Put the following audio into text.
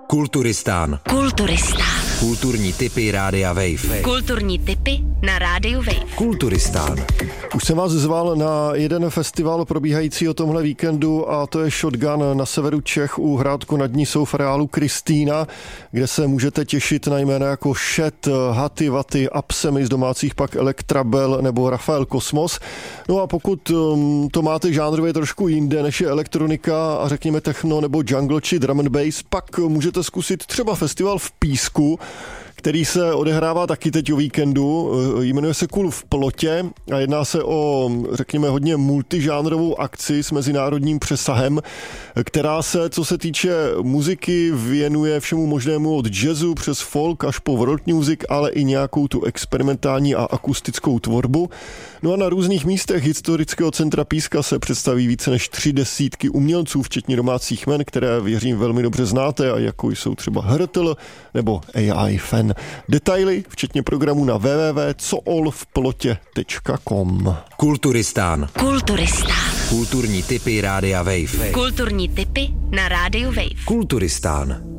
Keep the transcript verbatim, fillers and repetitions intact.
Kulturistán. Kulturistán. Kulturní tipy Rádia Wave. Kulturní tipy na Rádiu Wave. Kulturistán. Už jsem vás zval na jeden festival probíhající o tomhle víkendu a to je Shotgun na severu Čech u Hrádku nad Nisou v areálu Kristýna, kde se můžete těšit na jména jako Shed, Haty, Vaty, Absemi, z domácích pak Elektrabel nebo Rafael Kosmos. No a pokud um, to máte žánrově trošku jinde, než je elektronika a řekněme techno nebo jungle či drum and bass, pak můžete zkusit třeba festival v Písku, který se odehrává taky teď o víkendu. Jmenuje se Kul v plotě a jedná se o, řekněme, hodně multižánrovou akci s mezinárodním přesahem, která se, co se týče muziky, věnuje všemu možnému od jazzu přes folk až po world music, ale i nějakou tu experimentální a akustickou tvorbu. No a na různých místech historického centra Píska se představí více než tři desítky umělců, včetně domácích men, které věřím velmi dobře znáte, a jako jsou třeba Hrtl nebo A I Fan. Detaily, včetně programu na w w w tečka co all v plotě tečka com. Kulturistán. Kulturistán. Kulturní tipy Rádia Wave. Kulturní tipy na Rádiu Wave. Kulturistán.